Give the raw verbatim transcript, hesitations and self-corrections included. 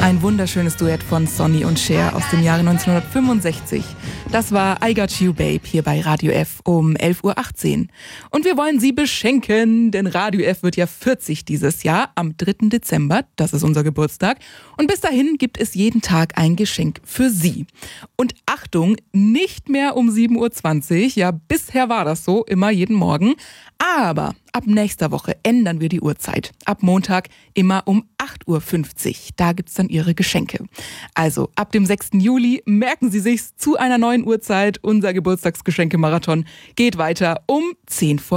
Ein wunderschönes Duett von Sonny und Cher aus dem Jahre neunzehnhundertfünfundsechzig. Das war I Got You Babe hier bei Radio F um elf Uhr achtzehn. Und wir wollen Sie beschenken, denn Radio F wird ja vierzig dieses Jahr am dritten Dezember. Das ist unser Geburtstag. Und bis dahin gibt es jeden Tag ein Geschenk für Sie. Und Achtung, nicht mehr um sieben Uhr zwanzig. Ja, bisher war das so, immer jeden Morgen. Aber ab nächster Woche ändern wir die Uhrzeit. Ab Montag immer um acht Uhr fünfzig. Da gibt's dann Ihre Geschenke. Also ab dem sechsten Juli merken Sie sich's zu einer neuen Uhrzeit. Unser Geburtstagsgeschenke-Marathon geht weiter um zehn vor